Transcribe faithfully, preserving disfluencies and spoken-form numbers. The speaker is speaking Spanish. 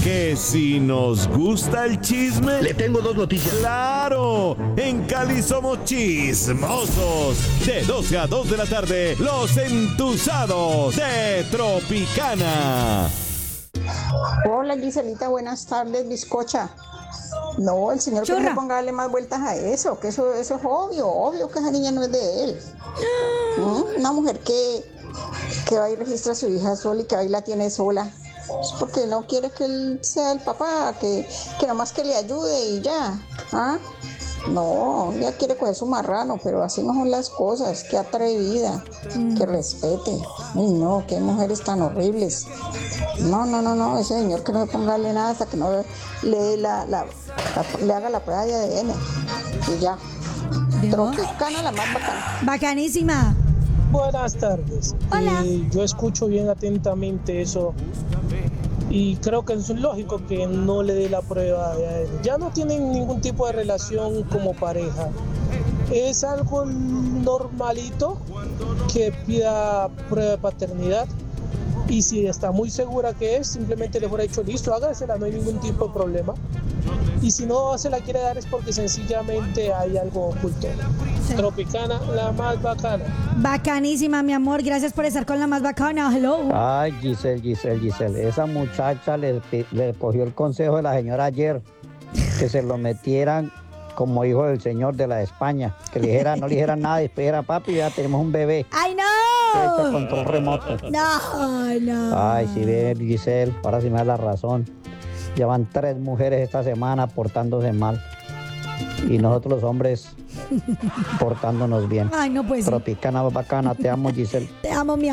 Que si nos gusta el chisme... Le tengo dos noticias. ¡Claro! En Cali somos chismosos. De doce a dos de la tarde, los entusados de Tropicana. Hola Giselita, buenas tardes, bizcocha. No, el señor que no Churra. se ponga a darle más vueltas a eso, que eso, eso es obvio, obvio que esa niña no es de él. ¿Mm? Una mujer que, que va y registra a su hija sola y que ahí la tiene sola. Es porque no quiere que él sea el papá, que, que nomás que le ayude y ya. ¿Ah? No, ella quiere coger su marrano, pero así no son las cosas. Qué atrevida, que respete. Uy, no, qué mujeres tan horribles. No, no, no, no, ese señor que no se ponga a darle nada hasta que no le, dé la, la, la- le haga la prueba de A D N. Y ya. ¿Vio? Tropicana, la más bacana. Bacanísima. Buenas tardes. Hola. Eh, yo escucho bien atentamente eso y creo que es lógico que no le dé la prueba de A D N. Ya no tienen ningún tipo de relación como pareja. Es algo normalito que pida prueba de paternidad y si está muy segura que es, simplemente le fuera dicho listo, hágasela, no hay ningún tipo de problema. Y si no se la quiere dar es porque sencillamente hay algo oculto. Sí. Tropicana, la más bacana. Bacanísima, mi amor. Gracias por estar con la más bacana. Hello. Ay, Giselle, Giselle, Giselle. Esa muchacha le, pi- le cogió el consejo de la señora ayer, que se lo metieran como hijo del señor de la de España. Que le dijera, no le dijera nada, y después era papi, ya tenemos un bebé. ¡Ay, Hecho no! con control remoto. No, no. Ay, sí ve, Giselle, ahora sí me da la razón. Llevan tres mujeres esta semana portándose mal. Y nosotros los hombres portándonos bien. Ay, no, pues sí. Tropicana bacana, te amo, Giselle. Te amo, mi amor.